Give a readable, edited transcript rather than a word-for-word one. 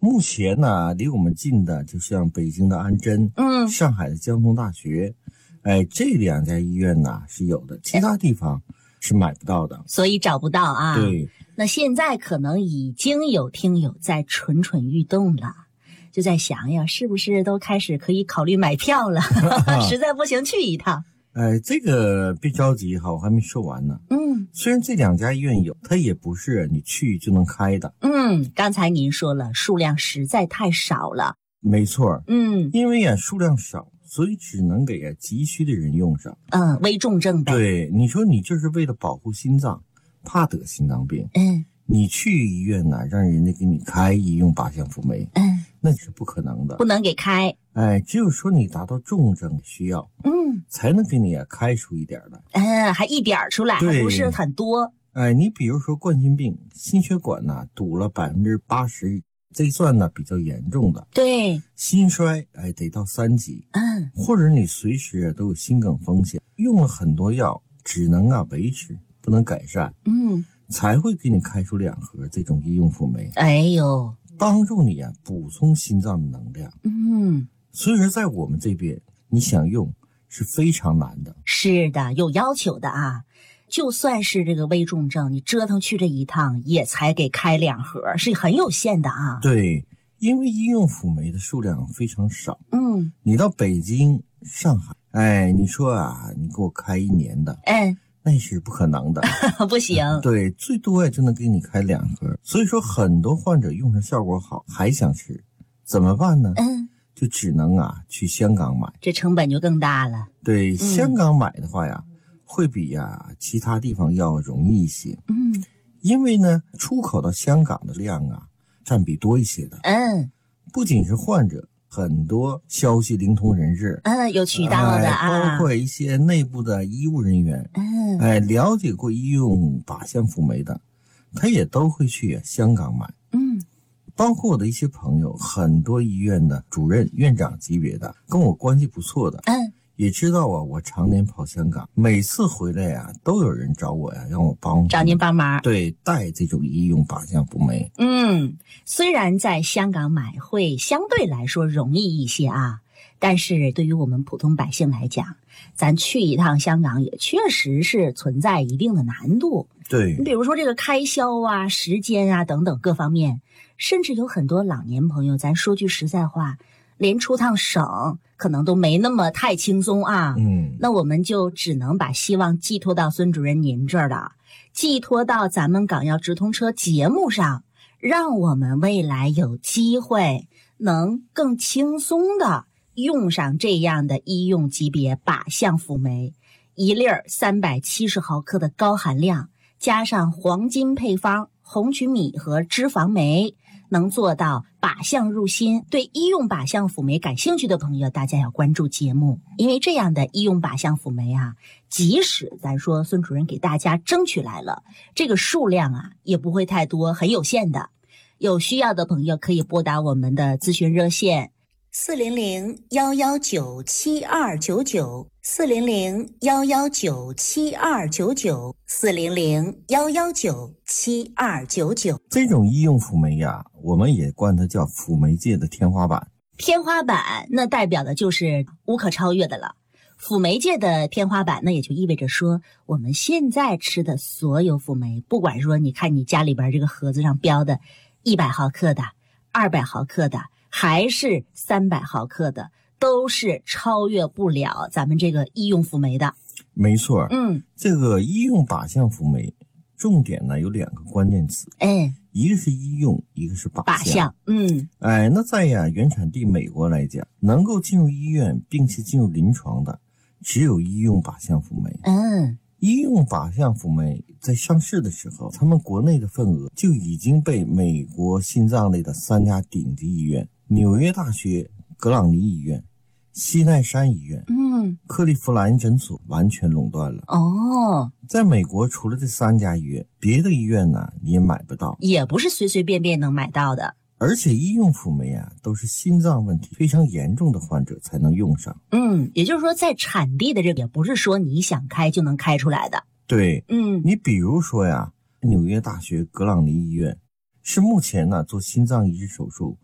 目前呢，离我们近的就像北京的安贞，上海的交通大学，这2家医院呢是有的，其他地方是买不到的， 所以找不到啊。 对， 那现在可能已经有听友在蠢蠢欲动了，就在想呀，是不是都开始可以考虑买票了？实在不行去一趟。 这个别着急哈，我还没说完呢。虽然这2家医院有，它也不是你去就能开的。 刚才您说了，数量实在太少了。 没错。因为数量少，所以只能给急需的人用上。 危重症呗。 对，你说你就是为了保护心脏，怕得心脏病。你去医院呢，让人家给你开医用靶向辅酶，那是不可能的， 不能给开。 只有说你达到重症需要，才能给你开出一点来。 还一点出来，还不是很多。 你比如说冠心病，心血管呢堵了80%，这算呢比较严重的。 对， 心衰得到3级，或者你随时都有心梗风险，用了很多药，只能维持，不能改善。才会给你开出2盒这种医用辅酶。帮助你补充心脏的能量。所以说在我们这边你想用是非常难的。 是的，有要求的啊。就算是这个危重症，你折腾去这一趟也才给开2盒，是很有限的啊。 对，因为医用辅酶的数量非常少。你到北京、上海，你说你给我开1年的，那是不可能的。 不行。 对，最多就能给你开2盒。所以说很多患者用上效果好，还想吃，怎么办呢？就只能去香港买， 这成本就更大了。 对，香港买的话会比其他地方要容易一些。因为呢，出口到香港的量占比多一些的。不仅是患者，很多消息灵通人士， 有渠道的包括一些内部的医务人员，了解过医用靶向辅酶的，他也都会去香港买。包括我的一些朋友，很多医院的主任、院长级别的，跟我关系不错的，也知道我常年跑香港，每次回来都有人找我让我找您帮忙， 对，带这种医用靶向辅酶。 虽然在香港买会相对来说容易一些但是对于我们普通百姓来讲，咱去一趟香港也确实是存在一定的难度。 对， 你比如说这个开销时间等等各方面，甚至有很多老年朋友，咱说句实在话，连出趟省可能都没那么太轻松那我们就只能把希望寄托到孙主任您这儿了，寄托到咱们港药直通车节目上，让我们未来有机会能更轻松的用上这样的医用级别靶向辅酶，1粒370毫克的高含量，加上黄金配方红曲米和脂肪酶，能做到靶向入心。对医用靶向辅酶感兴趣的朋友，大家要关注节目，因为这样的医用靶向辅酶即使咱说孙主任给大家争取来了，这个数量也不会太多，很有限的。有需要的朋友可以拨打我们的咨询热线400-119-7299 400-119-7299 400-119-7299。 这种医用辅酶我们也管它叫辅酶界的天花板。 天花板那代表的就是无可超越的了。辅酶界的天花板，那也就意味着说，我们现在吃的所有辅酶，不管说你看你家里边这个盒子上标的100毫克的、200毫克的，还是300毫克的，都是超越不了咱们这个医用辅酶的。 没错。这个医用靶向辅酶重点呢有2个关键词，一个是医用，一个是靶向。那在原产地美国来讲，能够进入医院并且进入临床的只有医用靶向辅酶。医用靶向辅酶在上市的时候，他们国内的份额就已经被美国心脏类的3家顶级医院，纽约大学格朗尼医院、西奈山医院、克利夫兰诊所完全垄断了。在美国除了这3家医院，别的医院呢你也买不到， 也不是随随便便能买到的。 而且医用辅酶都是心脏问题非常严重的患者才能用上。 也就是说在产地的这个也不是说你想开就能开出来的。 对。你比如说纽约大学格朗尼医院是目前做心脏移植手术